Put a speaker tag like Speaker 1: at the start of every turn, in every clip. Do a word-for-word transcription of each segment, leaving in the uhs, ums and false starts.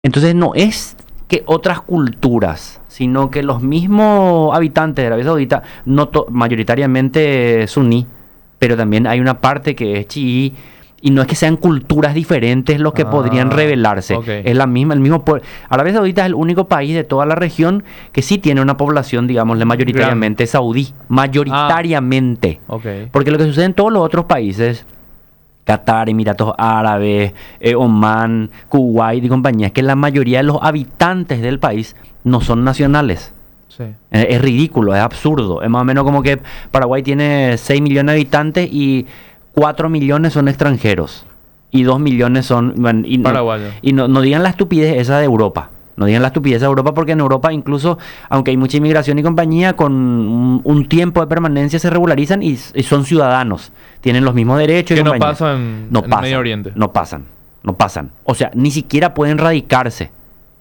Speaker 1: Entonces no es que otras culturas, sino que los mismos habitantes de Arabia Saudita, no to- mayoritariamente suní, pero también hay una parte que es chií, y no es que sean culturas diferentes los que
Speaker 2: Ah,
Speaker 1: podrían rebelarse.
Speaker 2: ok.
Speaker 1: Es la misma, el mismo pueblo. Arabia Saudita es el único país de toda la región que sí tiene una población, digámosle, mayoritariamente saudí. Mayoritariamente.
Speaker 2: Ok.
Speaker 1: Porque lo que sucede en todos los otros países, Qatar, Emiratos Árabes, eh, Omán, Kuwait y compañía, es que la mayoría de los habitantes del país no son nacionales.
Speaker 2: Sí.
Speaker 1: Eh, es ridículo, es absurdo. Es más o menos como que Paraguay tiene seis millones de habitantes y cuatro millones son extranjeros. Y dos millones son... bueno, y no,
Speaker 2: Paraguayos.
Speaker 1: y no, no digan la estupidez esa de Europa. No digan la estupidez de Europa, porque en Europa incluso, aunque hay mucha inmigración y compañía, con un, un tiempo de permanencia se regularizan y, y son ciudadanos. Tienen los mismos derechos.
Speaker 2: Que
Speaker 1: y
Speaker 2: no
Speaker 1: compañía.
Speaker 2: pasa en,
Speaker 1: No
Speaker 2: en
Speaker 1: pasan,
Speaker 2: Medio Oriente.
Speaker 1: No pasan, no pasan. O sea, ni siquiera pueden radicarse.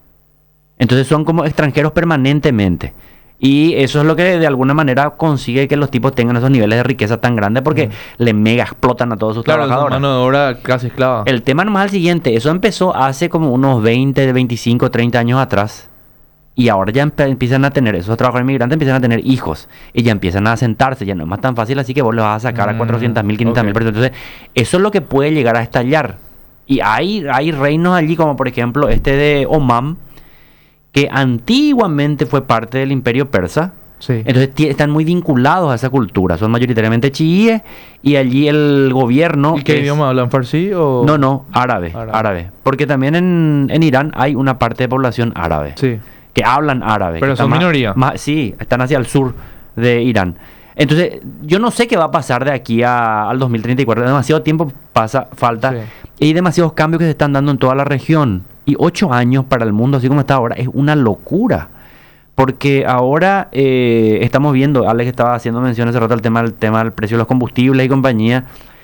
Speaker 1: Entonces son como extranjeros permanentemente. Y eso es lo que de alguna manera consigue que los tipos tengan esos niveles de riqueza tan grandes, porque
Speaker 2: Mm.
Speaker 1: le mega explotan a todos sus
Speaker 2: Claro, es
Speaker 1: trabajadores.
Speaker 2: mano de obra casi esclava.
Speaker 1: El tema nomás es el siguiente, eso empezó hace como unos veinte, veinticinco, treinta años atrás. Y ahora ya empe- empiezan a tener, esos trabajadores migrantes empiezan a tener hijos. Y ya empiezan a asentarse, ya no es más tan fácil, así que vos le vas a sacar a
Speaker 2: Mm,
Speaker 1: cuatrocientos mil, quinientos mil
Speaker 2: ok.
Speaker 1: personas. Entonces, eso es lo que puede llegar a estallar. Y hay, hay reinos allí, como por ejemplo este de Omán, que antiguamente fue parte del Imperio Persa.
Speaker 2: Sí.
Speaker 1: Entonces ti- están muy vinculados a esa cultura, son mayoritariamente chiíes, y allí el gobierno...
Speaker 2: ¿Y qué
Speaker 1: es-
Speaker 2: idioma hablan? ¿Farsi o...?
Speaker 1: No, no, árabe,
Speaker 2: Árabe.
Speaker 1: árabe. Porque también en, en Irán hay una parte de población árabe,
Speaker 2: Sí.
Speaker 1: que hablan árabe.
Speaker 2: Pero
Speaker 1: que está
Speaker 2: son
Speaker 1: más-
Speaker 2: minoría.
Speaker 1: más- sí, están hacia el sur de Irán. Entonces, yo no sé qué va a pasar de aquí a- al dos mil treinta y cuatro. Demasiado tiempo pasa, falta.
Speaker 2: Sí.
Speaker 1: Y hay demasiados cambios que se están dando en toda la región. Y ocho años para el mundo, así como está ahora, es una locura. Porque ahora eh, estamos viendo, Alex estaba haciendo mención hace rato al tema, al tema del precio de los combustibles y compañía.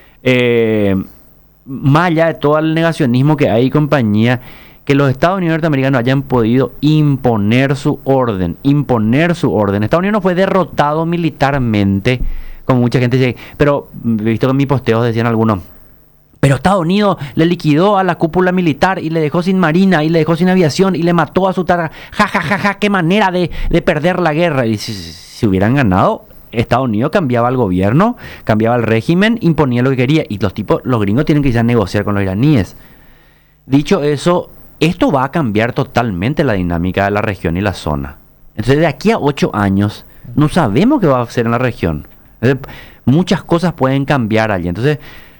Speaker 1: Eh, más allá de todo el negacionismo que hay y compañía, que los Estados Unidos norteamericanos hayan podido imponer su orden, imponer su orden. Estados Unidos no fue derrotado militarmente, como mucha gente dice, pero he visto que en mis posteos decían algunos, pero Estados Unidos le liquidó a la cúpula militar y le dejó sin marina y le dejó sin aviación y le mató a su targa. Ja, ja, ja, ja, qué manera de, de perder la guerra. Y si, si- si hubieran ganado, Estados Unidos cambiaba el gobierno, cambiaba el régimen, imponía lo que quería. Y los tipos, los gringos tienen que ir a negociar con los iraníes. Dicho eso, esto va a cambiar totalmente la dinámica de la región y la zona. Entonces, de aquí a ocho años, no sabemos qué va a hacer en la región. Entonces, muchas cosas pueden cambiar allí. Entonces,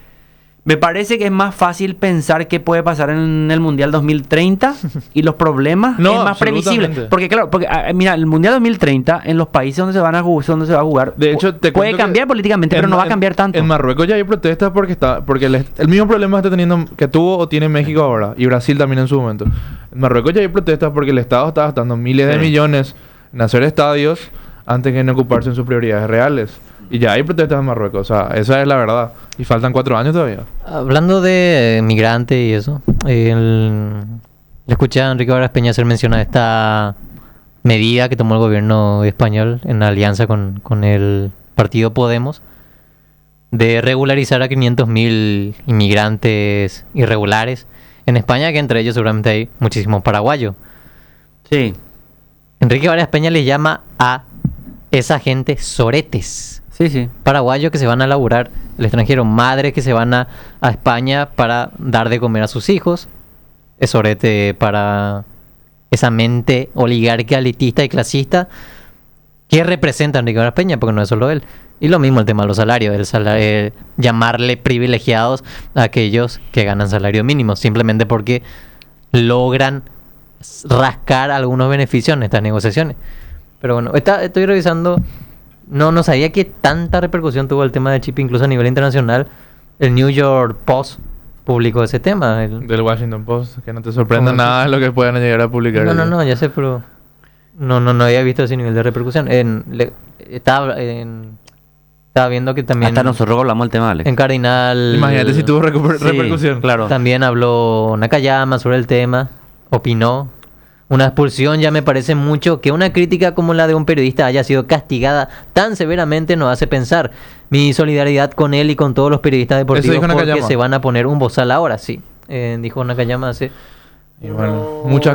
Speaker 1: me parece que es más fácil pensar qué puede pasar en el Mundial dos mil treinta y los problemas
Speaker 2: No,
Speaker 1: es más previsible.
Speaker 2: absolutamente.
Speaker 1: Porque claro, porque ah, mira, el Mundial dos mil treinta en los países donde se van a jugar, donde se va a jugar,
Speaker 2: De hecho, te
Speaker 1: puede
Speaker 2: cuento que
Speaker 1: cambiar políticamente, pero
Speaker 2: en
Speaker 1: no va a
Speaker 2: Ma-
Speaker 1: cambiar tanto.
Speaker 2: En Marruecos ya hay protestas porque está porque el, est- el mismo problema está teniendo que tuvo o tiene México ahora y Brasil también en su momento. En Marruecos ya hay protestas porque el Estado está gastando miles de
Speaker 1: Sí.
Speaker 2: millones en hacer estadios antes que en ocuparse en sus prioridades reales. Y ya hay protestas en Marruecos, o sea, esa es la verdad. Y faltan cuatro años todavía.
Speaker 3: Hablando de eh, migrante y eso, el- le escuché a Enrique Vargas Peña hacer mención a esta medida que tomó el gobierno español en alianza con, con el partido Podemos de regularizar a quinientos mil inmigrantes irregulares en España, que entre ellos seguramente hay muchísimos paraguayos.
Speaker 1: Sí,
Speaker 3: Enrique Vargas Peña les llama a esa gente soretes.
Speaker 1: sí, sí.
Speaker 3: Paraguayos que se van a laburar el extranjero, madres que se van a, a España para dar de comer a sus hijos, es sorete para esa mente oligárquica, elitista y clasista que representa a Enrique Vargas Peña, porque no es solo él. Y lo mismo el tema de los salarios, el sala- eh, llamarle privilegiados a aquellos que ganan salario mínimo, simplemente porque logran s- rascar algunos beneficios en estas negociaciones. Pero bueno, está, estoy revisando. No, no sabía que tanta repercusión tuvo el tema de chip, incluso a nivel internacional. El New York Post publicó ese tema. el-
Speaker 2: Del Washington Post, que no te sorprenda
Speaker 3: ¿Cómo
Speaker 2: nada de lo que puedan llegar a publicar.
Speaker 3: No, no,
Speaker 2: ellos.
Speaker 3: no, ya sé, pero no, no, no había visto ese nivel de repercusión. En, le- estaba, en- estaba viendo que también
Speaker 1: Hasta nosotros hablamos del tema, Alex.
Speaker 3: en Cardinal.
Speaker 2: Imagínate si tuvo recu-
Speaker 1: Sí,
Speaker 2: repercusión.
Speaker 1: claro.
Speaker 3: También habló Nakayama sobre el tema, opinó. Una expulsión ya me parece mucho. Que una crítica como la de un periodista haya sido castigada tan severamente nos hace pensar. Mi solidaridad con él y con todos los periodistas deportivos
Speaker 2: dijo
Speaker 3: porque
Speaker 2: Nakayama.
Speaker 3: se van a poner un bozal ahora, sí. Eh, dijo Nakayama hace
Speaker 2: Y bueno, muchas